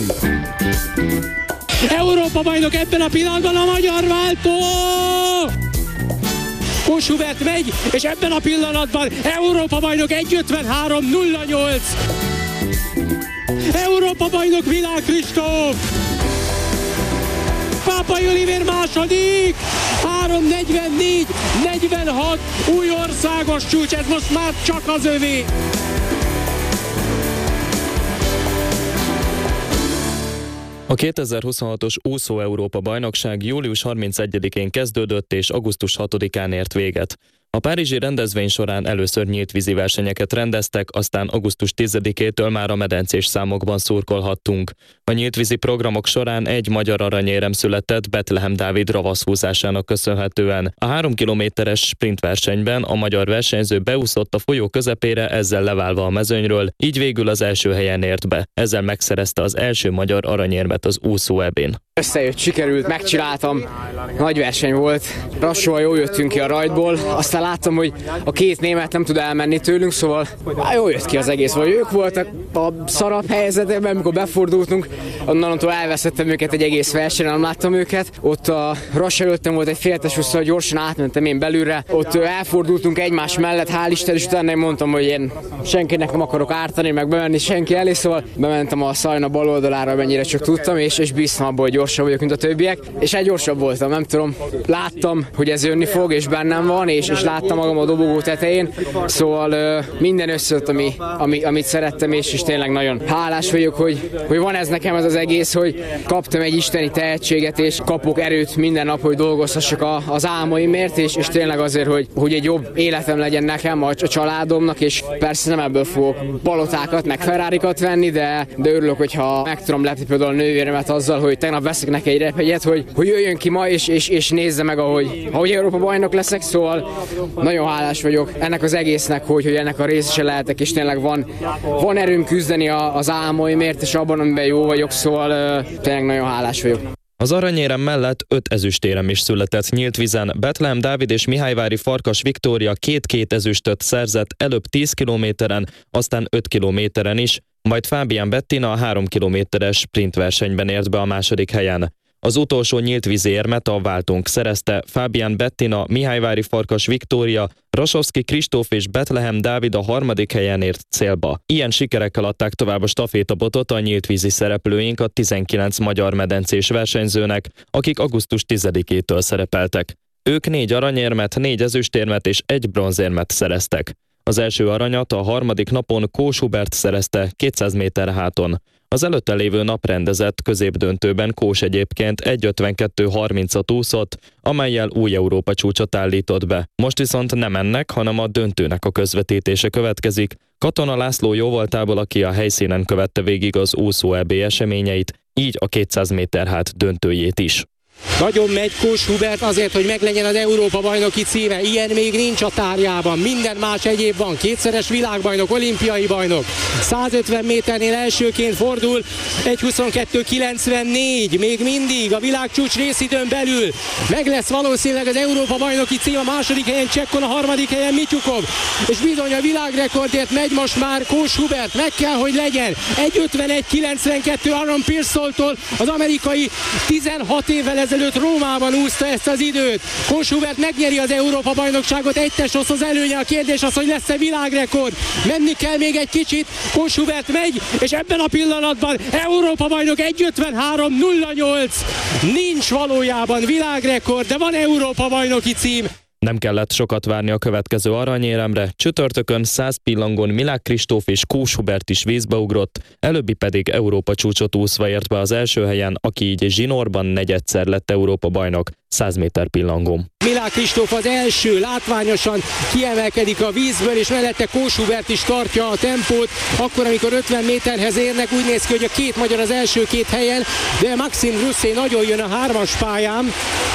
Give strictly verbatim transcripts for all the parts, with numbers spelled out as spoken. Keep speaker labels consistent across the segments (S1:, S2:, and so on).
S1: Európa bajnok ebben a pillanatban a magyar váltó! Kós Hubert megy, és ebben a pillanatban Európa bajnok egy ötvenhárom nulla nyolc. Európa bajnok Világ Kristóf. Pápai Olivér második. három negyvennégy negyvenhat új országos csúcs, ez most már csak az övé.
S2: A kétezer-huszonhatos úszó Európa-bajnokság július harmincegyedikén kezdődött és augusztus hatodikán ért véget. A párizsi rendezvény során először nyílt vízi versenyeket rendeztek, aztán augusztus tizedikétől már a medencés számokban szurkolhattunk. A nyílt vízi programok során egy magyar aranyérem született Betlehem Dávid ravaszhúzásának köszönhetően. A három kilométeres sprintversenyben a magyar versenyző beúszott a folyó közepére, ezzel leválva a mezőnyről, így végül az első helyen ért be. Ezzel megszerezte az első magyar aranyérmet az úszó é bén.
S3: Összejött, sikerült, megcsináltam, nagy verseny volt, lassúan jól jöttünk ki a rajtból, aztán láttam, hogy a két német nem tud elmenni tőlünk, szóval á, jól jött ki az egész, vagy ők voltak a szarabb helyzetben, amikor befordultunk, onnantól elveszettem őket egy egész versenyen, nem láttam őket, ott a Rass előttem volt egy féltes úszó, gyorsan átmentem én belülre, ott elfordultunk egymás mellett, hál' Isten, és utána én mondtam, hogy én senkinek nem akarok ártani, meg bemenni senki elé, szóval bementem a Szajna bal oldalára, mennyire csak tudtam, és, és bíztam abból, hogy gyorsabb vagyok, mint a többiek, és egy gyorsabb voltam, nem tudom, láttam, hogy ez jönni fog, és bennem van, és, és láttam magam a dobogó tetején, szóval uh, minden összejött, ami, ami, amit szerettem, és, és tényleg nagyon hálás vagyok, hogy, hogy van ez nekem ez az egész, hogy kaptam egy isteni tehetséget, és kapok erőt minden nap, hogy dolgozhassak a, az álmaimért, és, és tényleg azért, hogy, hogy egy jobb életem legyen nekem, a, a családomnak, és persze nem ebből fogok palotákat, meg Ferrarikat venni, de, de örülök, hogyha meg tudom lepni például a nővéremet azzal, hogy tegnap veszek neki egy repjegyet, hogy, hogy jöjjön ki ma, és, és, és nézze meg, ahogy, ahogy Európa bajnok leszek, szóval nagyon hálás vagyok ennek az egésznek, hogy, hogy ennek a részese lehetek, és tényleg van, van erőm küzdeni a, az álmaimért, és abban, amiben jó vagyok, szóval uh, tényleg nagyon hálás vagyok.
S2: Az aranyérem mellett öt ezüstérem is született nyílt vízen. Betlehem Dávid és Mihályvári Farkas Viktória két-két ezüstöt szerzett, előbb tíz kilométeren, aztán öt kilométeren is, majd Fábián Bettina a három kilométeres sprintversenyben ért be a második helyen. Az utolsó nyílt vízi érmet a váltónk szerezte, Fábián Bettina, Mihályvári Farkas Viktória, Rasowski Kristóf és Betlehem Dávid a harmadik helyen ért célba. Ilyen sikerekkel adták tovább a stafétabotot a nyílt vízi szereplőink a tizenkilenc magyar medencés versenyzőnek, akik augusztus tizedikétől szerepeltek. Ők négy aranyérmet, négy ezüstérmet és egy bronzérmet szereztek. Az első aranyat a harmadik napon Kós Hubert szerezte kétszáz méter háton. Az előtte lévő nap rendezett középdöntőben Kós egyébként egy ötvenkettő harmincat úszott, amellyel új Európa csúcsot állított be. Most viszont nem ennek, hanem a döntőnek a közvetítése következik. Katona László jóvoltából, aki a helyszínen követte végig az úszó é bé eseményeit, így a kétszáz méter hát döntőjét is.
S1: Nagyon megy Kós Hubert azért, hogy meglegyen az Európa bajnoki címe. Ilyen még nincs a tárjában. Minden más egyéb van. Kétszeres világbajnok, olimpiai bajnok. százötven méternél elsőként fordul. egy huszonkettő kilencvennégy. Még mindig a világcsúcs részidőn belül. Meg lesz valószínűleg az Európa bajnoki cím. A második helyen Csekkon, a harmadik helyen Mityukov. És bizony a világrekordért megy most már Kós Hubert. Meg kell, hogy legyen. egy ötvenegy kilencvenkettő Aaron Pearsall-tól, az amerikai tizenhat évvel ezelőtt Rómában úszta ezt az időt. Kós Hubert megnyeri az Európa bajnokságot, egy test az előnye, a kérdés az, hogy lesz-e világrekord. Menni kell még egy kicsit, Kós Hubert megy, és ebben a pillanatban Európa bajnok egy ötvenhárom nulla nyolc. Nincs valójában világrekord, de van Európa bajnoki cím.
S2: Nem kellett sokat várni a következő aranyéremre, csütörtökön száz pillangon Milák Kristóf és Kós Hubert is vízbe ugrott, előbbi pedig Európa csúcsot úszva ért be az első helyen, aki így zsinórban negyedszer lett Európa bajnok száz méter pillangón.
S1: Milák Kristóf az első, látványosan kiemelkedik a vízből, és mellette Kós Hubert is tartja a tempót. Akkor, amikor ötven méterhez érnek, úgy néz ki, hogy a két magyar az első két helyen, de Maxim Gruszé nagyon jön a hármas pályán.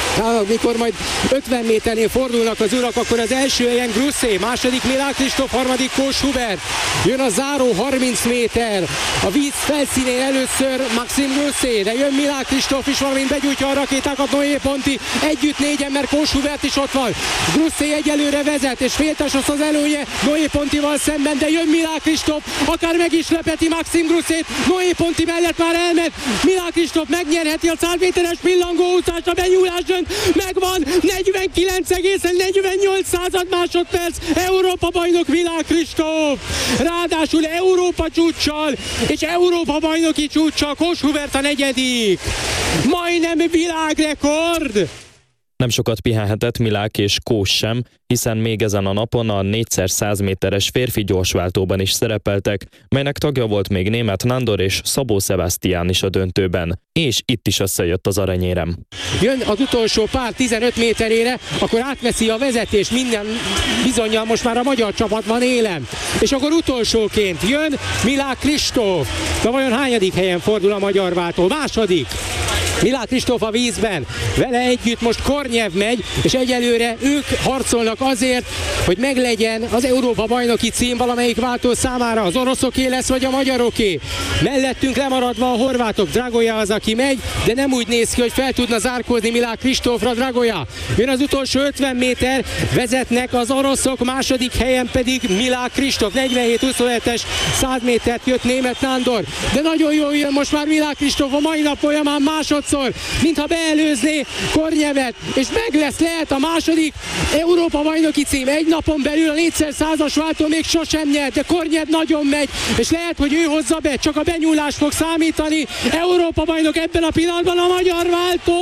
S1: Mikor majd ötven méternél fordulnak az urak, akkor az első helyen Gruszé, második Milák Kristóf, harmadik Kós Hubert. Jön a záró harminc méter. A víz felszínén először Maxim Gruszé, de jön Milák Kristóf is, valamint begyújtja a rakétákat Noé Ponti. együtt négyen, mert Kós Hubert is ott van. Grusszé egyelőre vezet, és féltesoszt az előnye Noé Pontival szemben, de jön Milák Kristóf, akár meg is lepeti Maxim Grusszét, Noé Ponti mellett már elment, Milák Kristóf megnyerheti a száz méteres pillangó úszást, a benyúlás dönt, megvan, negyvenkilenc egész negyvennyolc század másodperc, Európa bajnok Milák Kristóf, ráadásul Európa csúccsal, és Európa bajnoki csúccsal Kós Hubert a negyedik, majdnem világrekord!
S2: Nem sokat pihenhetett Milák és Kós sem, hiszen még ezen a napon a négyszer száz méteres férfi gyorsváltóban is szerepeltek, melynek tagja volt még német Nándor és Szabó Sebastián is a döntőben. És itt is összejött az aranyérem.
S1: Jön az utolsó pár tizenöt méterére, akkor átveszi a vezetés, minden bizonnyal most már a magyar csapat van élen. És akkor utolsóként jön Milák Kristóf. De vajon hányadik helyen fordul a magyar váltó? Második. Milák Kristóf a vízben, vele együtt most Kornyev megy, és egyelőre ők harcolnak azért, hogy meglegyen az Európa bajnoki cím valamelyik váltó számára, az oroszoké lesz, vagy a magyaroké. Mellettünk lemaradva a horvátok, Dragoja az, aki megy, de nem úgy néz ki, hogy fel tudna zárkózni Milák Kristófra. Dragoja. Jön az utolsó ötven méter, vezetnek az oroszok, második helyen pedig Milák Kristóf, negyvenhét huszonhetes száz métert jött német Nándor, de nagyon jól jön most már Milák Kristóf a mai nap folyamán másodszor, mintha beelőzné Kornyevet, és meg lesz, lehet a második Európa bajnoki cím. Egy napon belül a négyszer százas váltó még sosem nyert, de Kornyev nagyon megy, és lehet, hogy ő hozza be, csak a benyúlás fog számítani. Európa bajnok ebben a pillanatban a magyar váltó!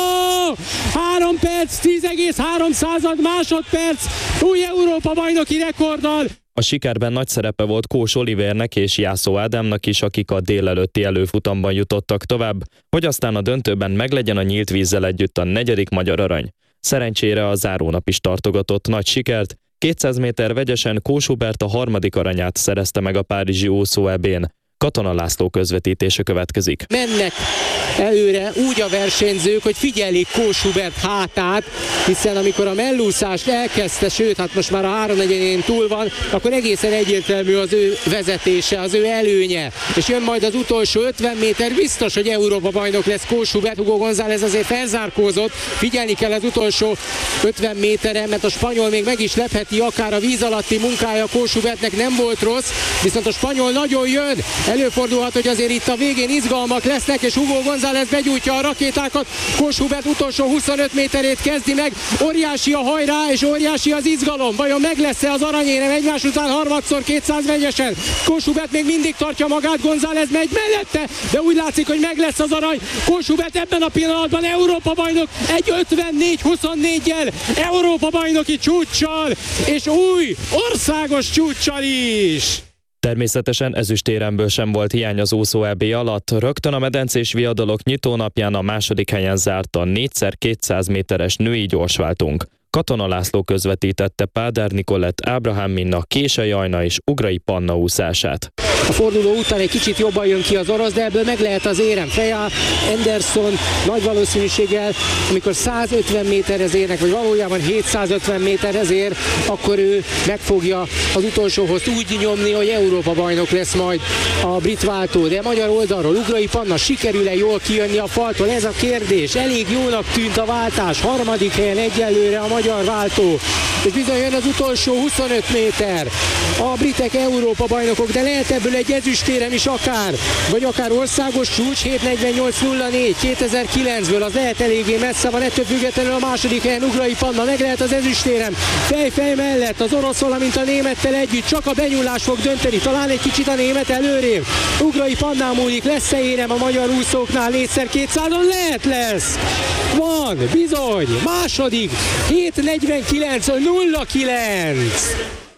S1: három perc, tíz egész három század másodperc, új Európa bajnoki rekorddal.
S2: A sikerben nagy szerepe volt Kós Olivernek és Jászó Ádámnak is, akik a délelőtti előfutamban jutottak tovább, hogy aztán a döntőben meglegyen a nyílt vízzel együtt a negyedik magyar arany. Szerencsére a zárónap is tartogatott nagy sikert, kétszáz méter vegyesen Kós Hubert a harmadik aranyát szerezte meg a párizsi úszó é bén. Katona László közvetítése következik.
S1: Mennek előre úgy a versenyzők, hogy figyelik Kós Hubert hátát, hiszen amikor a mellúszást elkezdte, sőt, hát most már a háromnegyedén túl van, akkor egészen egyértelmű az ő vezetése, az ő előnye. És jön majd az utolsó ötven méter, biztos, hogy Európa bajnok lesz Kós Hubert. Hugo González azért felzárkózott, figyelni kell az utolsó ötven méteren, mert a spanyol még meg is lepheti, akár a víz alatti munkája Kós Hubertnek nem volt rossz, viszont a spanyol nagyon jön. Előfordulhat, hogy azért itt a végén izgalmak lesznek, és Hugo González begyújtja a rakétákat. Kós Hubert utolsó huszonöt méterét kezdi meg. Óriási a hajrá, és óriási az izgalom. Vajon meg lesz-e az aranyérem egymás után harmadszor kétszáz vegyesen? Kós Hubert még mindig tartja magát, González megy mellette, de úgy látszik, hogy meg lesz az arany. Kós Hubert ebben a pillanatban Európa bajnok egy ötvennégy huszonnégyel, Európa bajnoki csúccsal, és új országos csúccsal is.
S2: Természetesen ezüstéremből sem volt hiány az úszó é bé alatt. Rögtön a medencés viadalok nyitónapján a második helyen zárt a négyszer kétszáz méteres női gyorsváltunk. Katona László közvetítette Páder Nikolett, Ábrahám Minna, Kései Ajna és Ugrai Panna úszását.
S1: A forduló után egy kicsit jobban jön ki az orosz, de ebből meg lehet az érem. Freya Anderson nagy valószínűséggel, amikor százötven méterhez érnek, vagy valójában hétszázötven méterhez ér, akkor ő meg fogja az utolsóhoz úgy nyomni, hogy Európa bajnok lesz majd a brit váltó. De magyar oldalról Ugrai Panna sikerül-e jól kijönni a faltól? Ez a kérdés. Elég jónak tűnt a váltás. Harmadik helyen egyelőre a magyar váltó. És bizony jön az utolsó huszonöt méter. A britek Európa bajnokok, de lehet ebből egy ezüstérem is akár, vagy akár országos csúcs, hét negyvennyolc nulla négy kétezer-kilencből, az lehet eléggé messze van, ettől függetlenül a második helyen Ugrai Panna, meg lehet az ezüstérem. Fej-fej mellett az orosz, valamint a némettel együtt, csak a benyúlás fog dönteni, talán egy kicsit a német előrébb. Ugrai Pannán múlik, lesz-e érem a magyar úszóknál négyszer kétszázon? Lehet lesz! Van, bizony, második, hét negyvenkilenc nulla kilenc.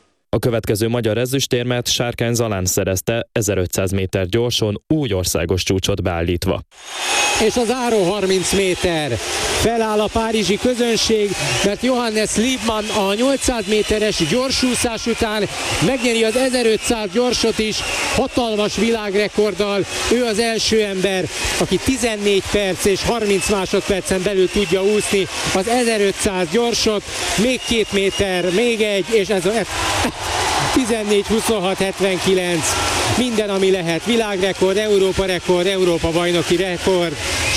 S2: A következő magyar ezüstérmet Sárkány Zalán szerezte ezerötszáz méter gyorson, új országos csúcsot beállítva.
S1: És az záró harminc méter. Feláll a párizsi közönség, mert Johannes Liebmann a nyolcszáz méteres gyorsúszás után megnyeri az ezerötszáz gyorsot is, hatalmas világrekorddal. Ő az első ember, aki tizennégy perc és harminc másodpercen belül tudja úszni az ezerötszáz gyorsot. Még két méter, még egy, és ez a tizennégy huszonhat hetvenkilenc. Minden, ami lehet. Világrekord, Európa rekord, Európa bajnoki rekord.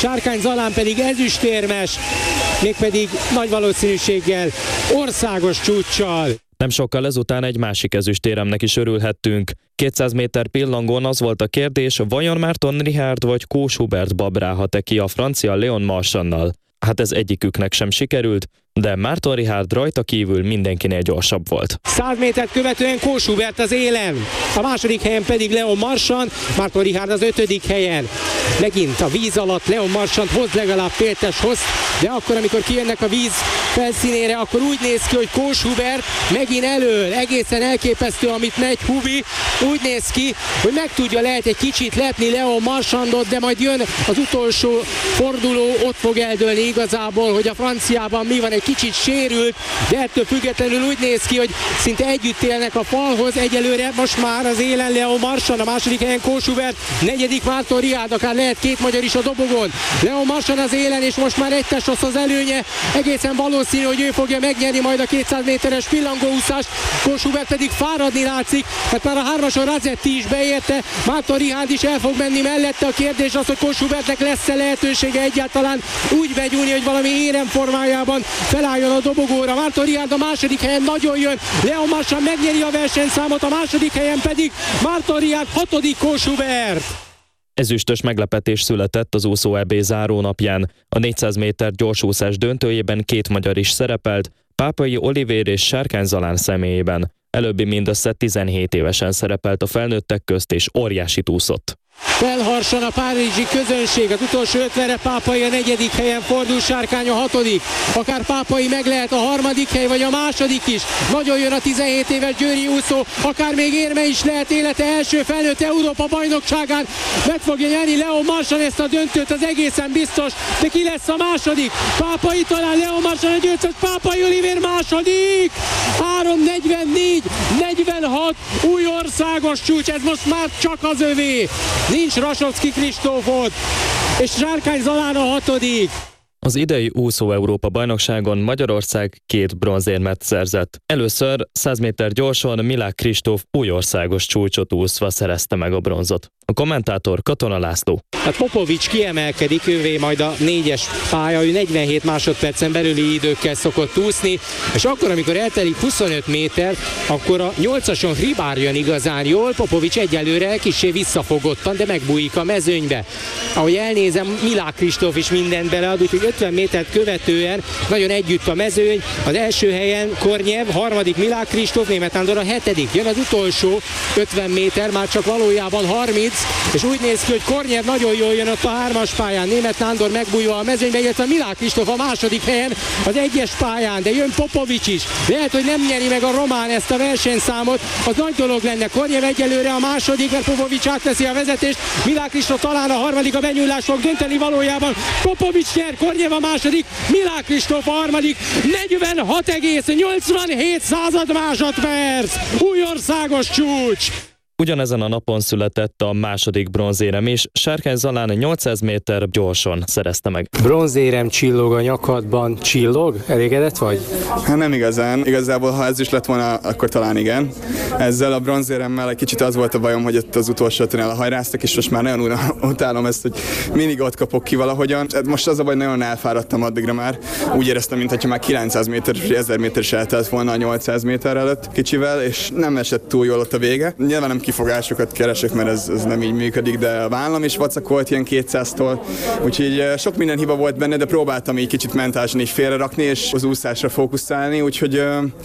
S1: Sárkány Zalán pedig ezüstérmes, mégpedig nagy valószínűséggel országos csúccsal.
S2: Nem sokkal ezután egy másik ezüstéremnek is örülhettünk. kétszáz méter pillangón az volt a kérdés, vajon Márton Richard vagy Kós Hubert babrálhat-e ki a francia Léon Marchannal? Hát ez egyiküknek sem sikerült, de Márton Richard rajta kívül mindenkinél gyorsabb volt.
S1: száz métert követően Kós Hubert az élen, a második helyen pedig Léon Marchand, Márton Richard az ötödik helyen. Megint a víz alatt Léon Marchand hoz legalább féltes hozt, de akkor, amikor kijönnek a víz felszínére, akkor úgy néz ki, hogy Kós Hubert megint elől, egészen elképesztő, amit megy Hubi, úgy néz ki, hogy meg tudja lehet egy kicsit lepni Léon Marchandot, de majd jön az utolsó forduló, ott fog eldőlni igazából, hogy a franciában mi van, egy kicsit sérült, de ettől függetlenül úgy néz ki, hogy szinte együtt élnek a falhoz. Egyelőre most már az élen Léon Marchand, a második helyen Kós Hubert, negyedik Márton Richard, akár lehet két magyar is a dobogon. Léon Marchand az élen, és most már egy test az előnye, egészen valószínű, hogy ő fogja megnyerni majd a kétszáz méteres pillangóúszást, Kós Hubert pedig fáradni látszik, mert már a hármason Razetti is beérte, Márton Richard is el fog menni mellette. A kérdés az, hogy Kós Hubertnek lesz-e lehetősége egyáltalán úgy begyúlni, hogy valami érem formájában felálljon a dobogóra. Márton Richard a második helyen nagyon jön, Léon Marchand megnyeri a versenyszámot, a második helyen pedig Márton Richard, hatodik Kós Hubert.
S2: Ezüstös meglepetés született az úszó é bé zárónapján. A négyszáz méter gyorsúszás döntőjében két magyar is szerepelt, Pápai Olivér és Sárkány Zalán személyében. Előbbi mindössze tizenhét évesen szerepelt a felnőttek közt, és óriásit úszott.
S1: Felharsan a párizsi közönség, az utolsó ötvenre Pápai a negyedik helyen fordul, Sárkány a hatodik. Akár Pápai meg lehet a harmadik hely, vagy a második is. Nagyon jön a tizenhét éves győri úszó, akár még érme is lehet élete első felnőtt Európa bajnokságán. Meg fogja nyerni Léon Marchand ezt a döntőt, az egészen biztos, de ki lesz a második? Pápai talán, Léon Marchand a győztes, Pápai Olivér második! három negyvennégy negyvenhat, új országos csúcs, ez most már csak az övé. Nincs Rasovszky Kristófot, és Sárkány Zalán a hatodik.
S2: Az idei úszó Európa bajnokságon Magyarország két bronzérmet szerzett. Először száz méter gyorson Milák Kristóf új országos csúcsot úszva szerezte meg a bronzot. A kommentátor Katona László.
S1: Hát Popovics kiemelkedik, ővé majd a négyes pálya, ő negyvenhét másodpercen belüli időkkel szokott úszni, és akkor, amikor eltelik huszonöt méter, akkor a nyolcason Hribár jön igazán jól, Popovics egyelőre kissé visszafogottan, de megbújik a mezőnybe. Ahogy elnézem, Milák Kristóf is mindent belead, úgyhogy ötven métert követően nagyon együtt a mezőny. Az első helyen Kornyev, harmadik Milák Kristóf, Németh Nándor a hetedik. Jön az utolsó ötven méter, már csak valójában harminc, és úgy néz ki, hogy Kornyev nagyon jól jön ott a hármas pályán, Németh Nándor megbújva a mezőnybe, illetve Milák Kristóf a második helyen az egyes pályán, de jön Popovics is. Lehet, hogy nem nyeri meg a román ezt a versenyszámot, az nagy dolog lenne. Kornyev egyelőre a második, mert Popovics átveszi a vezetést, Milák Kristóf talán a harmadik, a benyúlás fog dönteni valójában. Popovics nyer, Kornyev a második, Milák Kristóf a harmadik, negyvenhat egész nyolcvanhét század másodperc, új országos csúcs!
S2: Ugyanezen a napon született a második bronzérem is, Sárkány Zalán nyolcszáz méter gyorsan szerezte meg.
S1: Bronzérem csillog a nyakadban, csillog? Elégedett vagy?
S4: Hát nem igazán. Igazából, ha ez is lett volna, akkor talán igen. Ezzel a bronzéremmel egy kicsit az volt a bajom, hogy ott az utolsó ötön elhajráztak, és most már nagyon utálom ezt, hogy mindig ott kapok ki valahogyan. Most az a baj, nagyon elfáradtam addigra már. Úgy éreztem, mintha már kilencszáz méter, vagy ezer méter is eltelt volna a nyolcszáz méter előtt kicsivel, és nem esett túl jól ott a vége. Nyilván nem kifogásokat keresek, mert ez, ez nem így működik, de a vállam is vacakolt ilyen kétszáztól, úgyhogy sok minden hiba volt benne, de próbáltam így kicsit mentálisan így félrerakni, és az úszásra fókuszálni, úgyhogy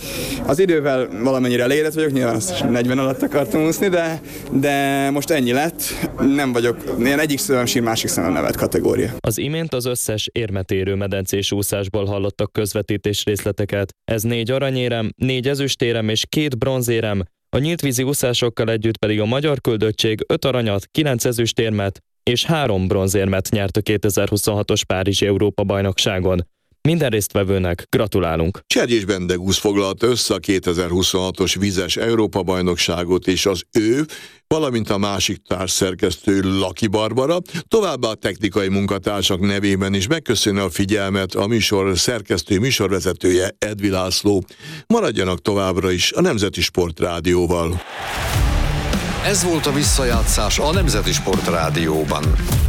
S4: az idővel valamennyire elégedett vagyok, nyilván azt negyven alatt akartam úszni, de, de most ennyi lett, nem vagyok, ilyen egyik szemem sír, másik szemem nevet kategória.
S2: Az imént az összes érmetérő medencés úszásból hallottak közvetítés részleteket. Ez négy aranyérem, négy ezüstérem és két bronzérem, a nyíltvízi úszásokkal együtt pedig a magyar küldöttség öt aranyat, kilenc ezüstérmet és három bronzérmet nyert a kétezer-huszonhatos Párizsi Európa-bajnokságon. Minden résztvevőnek gratulálunk!
S5: Cserjés Bendegusz foglalta össze a kétezer-huszonhatos vizes Európa-bajnokságot, és az ő, valamint a másik társszerkesztő Laki Barbara, továbbá a technikai munkatársak nevében is megköszönni a figyelmet a műsor szerkesztő műsorvezetője Edvi László. Maradjanak továbbra is a Nemzeti Sport Rádióval.
S6: Ez volt a visszajátszás a Nemzeti Sport Rádióban.